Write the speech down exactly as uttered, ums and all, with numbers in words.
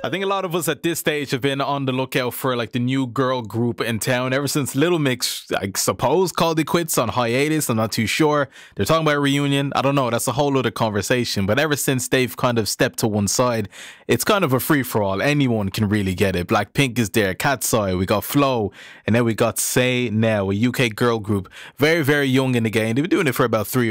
I think a lot of us at this stage have been on the lookout for like the new girl group in town ever since Little Mix, I suppose, called it quits on hiatus. I'm not too sure. They're talking about a reunion. I don't know. That's a whole other conversation. But ever since they've kind of stepped to one side, it's kind of a free-for-all. Anyone can really get it. Blackpink is there, Cat's Eye, we got Flow, and then we got Say Now, a U K girl group. Very, very young in the game. They've been doing it for about three